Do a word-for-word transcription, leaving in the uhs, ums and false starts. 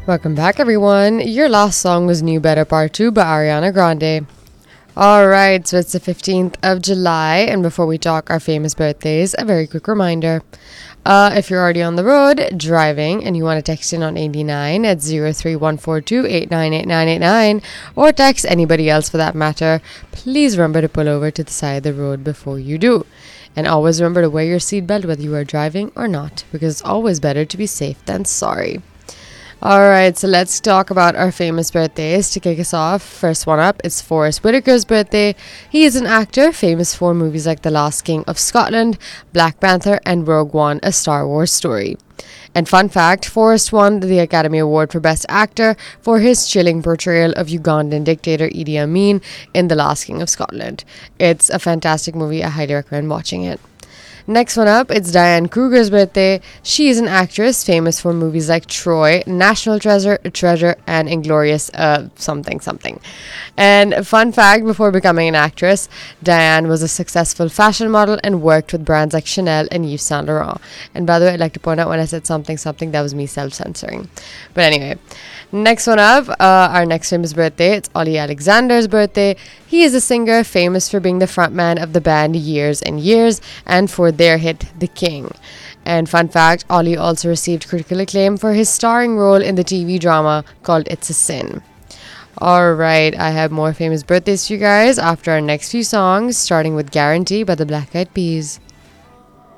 Welcome back, everyone. Your last song was New Better Part two by Ariana Grande. Alright, so it's the fifteenth of July, and before we talk our famous birthdays, a very quick reminder. Uh, if you're already on the road, driving, and you want to text in on eighty-nine at zero three one four two eight nine eight nine eight nine, or text anybody else for that matter, please remember to pull over to the side of the road before you do. And always remember to wear your seatbelt whether you are driving or not, because it's always better to be safe than sorry. Alright, so let's talk about our famous birthdays. To kick us off, first one up, it's Forest Whitaker's birthday. He is an actor famous for movies like The Last King of Scotland, Black Panther, and Rogue One, a Star Wars story. And fun fact, Forrest won the Academy Award for Best Actor for his chilling portrayal of Ugandan dictator Idi Amin in The Last King of Scotland. It's a fantastic movie. I highly recommend watching it. Next one up, it's Diane Kruger's birthday. She is an actress famous for movies like Troy, National Treasure, Treasure, and Inglorious uh, something something. And fun fact, before becoming an actress, Diane was a successful fashion model and worked with brands like Chanel and Yves Saint Laurent. And by the way, I'd like to point out when I said something something, that was me self-censoring. But anyway, next one up, uh, our next famous birthday, it's Ollie Alexander's birthday. He is a singer famous for being the frontman of the band Years and Years and for their hit The King. And fun fact, Ollie also received critical acclaim for his starring role in the T V drama called It's a Sin. Alright, I have more famous birthdays for you guys after our next few songs, starting with Guarantee by the Black Eyed Peas.